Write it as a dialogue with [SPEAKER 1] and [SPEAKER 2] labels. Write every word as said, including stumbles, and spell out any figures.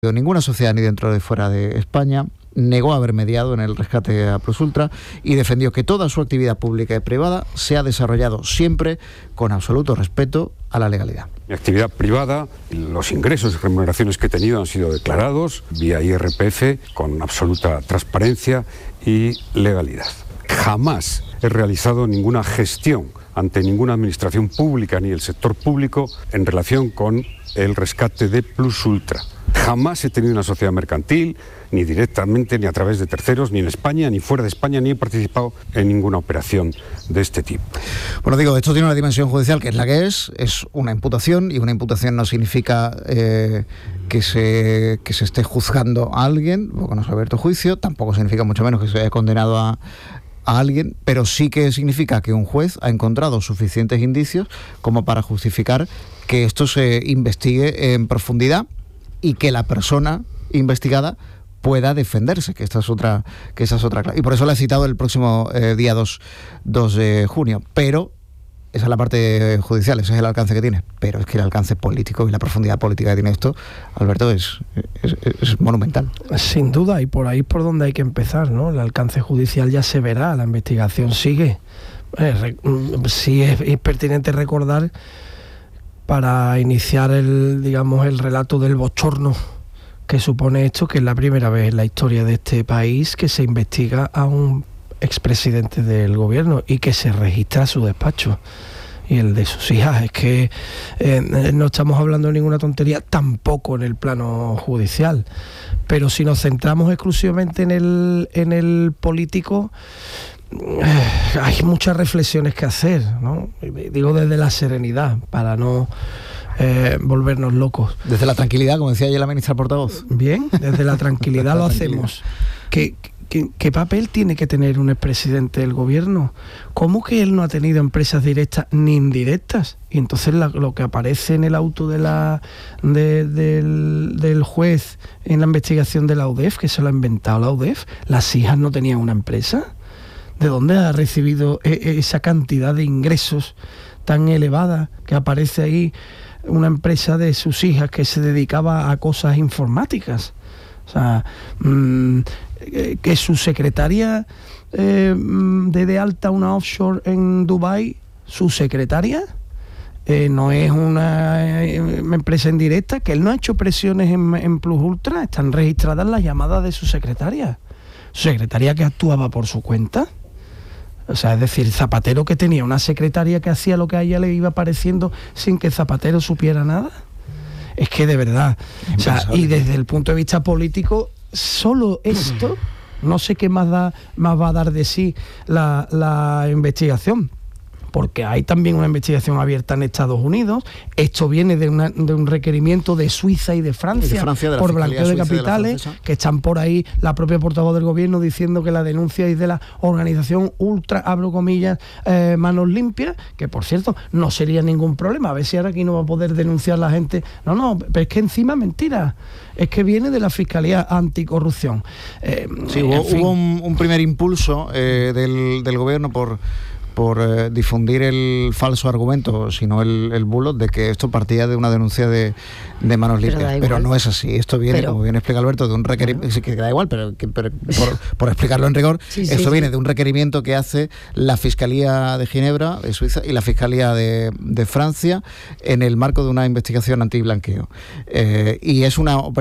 [SPEAKER 1] ninguna sociedad ni dentro ni fuera de España, negó haber mediado en el rescate a Plus Ultra y defendió que toda su actividad pública y privada se ha desarrollado siempre con absoluto respeto a la legalidad.
[SPEAKER 2] Mi actividad privada, los ingresos y remuneraciones que he tenido han sido declarados vía I R P F con absoluta transparencia y legalidad. Jamás he realizado ninguna gestión ante ninguna administración pública ni el sector público en relación con el rescate de Plus Ultra. Jamás he tenido una sociedad mercantil, ni directamente, ni a través de terceros, ni en España, ni fuera de España, ni he participado en ninguna operación de este tipo.
[SPEAKER 1] Bueno, digo, esto tiene una dimensión judicial que es la que es, es una imputación, y una imputación no significa eh, que, se, que se esté juzgando a alguien, porque no se ha abierto juicio, tampoco significa mucho menos que se haya condenado a, a alguien, pero sí que significa que un juez ha encontrado suficientes indicios como para justificar que esto se investigue en profundidad y que la persona investigada pueda defenderse, que esta es otra, que esa es otra clave. Y por eso la he citado el próximo eh, día dos de junio. Pero esa es la parte judicial, ese es el alcance que tiene. Pero es que el alcance político y la profundidad política que tiene esto, Alberto, es, es, es monumental.
[SPEAKER 3] Sin duda, y por ahí es por donde hay que empezar, ¿no? El alcance judicial ya se verá, la investigación sigue. Eh, sí es, es pertinente recordar, para iniciar el, digamos, el relato del bochorno que supone esto, que es la primera vez en la historia de este país que se investiga a un expresidente del gobierno y que se registra su despacho y el de sus hijas. Es que eh, no estamos hablando de ninguna tontería, tampoco en el plano judicial. Pero si nos centramos exclusivamente en el, en el político, eh, hay muchas reflexiones que hacer, ¿no? Digo desde la serenidad, para no Eh, volvernos locos.
[SPEAKER 1] Desde la tranquilidad, como decía ayer la ministra portavoz.
[SPEAKER 3] Bien, desde la tranquilidad lo hacemos. ¿Qué, qué, ¿Qué papel tiene que tener un expresidente del gobierno? ¿Cómo que él no ha tenido empresas directas ni indirectas? Y entonces la, lo que aparece en el auto de la, de, del, del juez en la investigación de la U D E F, que se lo ha inventado la U D E F, las hijas no tenían una empresa. ¿De dónde ha recibido esa cantidad de ingresos tan elevada que aparece ahí? Una empresa de sus hijas que se dedicaba a cosas informáticas. O sea, mmm, que su secretaria eh, de de alta una offshore en Dubái, su secretaria eh, no es una eh, empresa indirecta, que él no ha hecho presiones en, en Plus Ultra, están registradas las llamadas de su secretaria. Su secretaria que actuaba por su cuenta. O sea, es decir, Zapatero, que tenía una secretaria que hacía lo que a ella le iba pareciendo sin que Zapatero supiera nada. Es que de verdad, o sea, y desde el punto de vista político, solo esto, no sé qué más, da, más va a dar de sí la, la investigación. Porque hay también una investigación abierta en Estados Unidos. Esto viene de, una, de un requerimiento de Suiza y de Francia, y de Francia de por blanqueo de capitales, de que están por ahí la propia portavoz del gobierno diciendo que la denuncia es de la organización ultra, abro comillas, eh, manos limpias, que por cierto no sería ningún problema. A ver si ahora aquí no va a poder denunciar la gente. No, no, pero es que encima mentira. Es que viene de la Fiscalía Anticorrupción. Eh,
[SPEAKER 1] sí, hubo, hubo un, un primer impulso eh, del, del gobierno por... por eh, difundir el falso argumento, sino el, el bulo de que esto partía de una denuncia de, de manos limpias, pero, pero no es así. Esto viene, pero, como bien explica Alberto, de un requerimiento, claro, que da igual, pero, que, pero por, por explicarlo en rigor, sí, esto sí, viene sí. de un requerimiento que hace la Fiscalía de Ginebra, de Suiza, y la Fiscalía de, de Francia, en el marco de una investigación antiblanqueo. Eh, y es una operación